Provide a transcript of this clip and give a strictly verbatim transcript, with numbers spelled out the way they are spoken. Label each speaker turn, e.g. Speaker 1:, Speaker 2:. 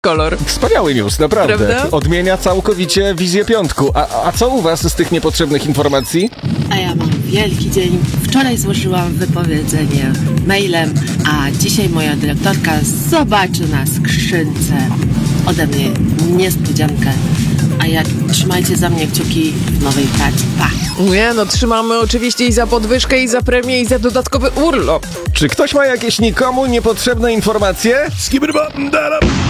Speaker 1: kolor.
Speaker 2: Wspaniały news, naprawdę.
Speaker 1: Prawda?
Speaker 2: Odmienia całkowicie wizję piątku. A, a co u was z tych niepotrzebnych informacji?
Speaker 3: A ja mam wielki dzień. Wczoraj złożyłam wypowiedzenie mailem, a dzisiaj moja dyrektorka zobaczy na skrzynce ode mnie niespodziankę. A ja trzymajcie za mnie kciuki w nowej pracy. Pa!
Speaker 1: Nie no, trzymamy oczywiście i za podwyżkę, i za premię, i za dodatkowy urlop.
Speaker 2: Czy ktoś ma jakieś nikomu niepotrzebne informacje?
Speaker 4: Skibidi-bop-dada.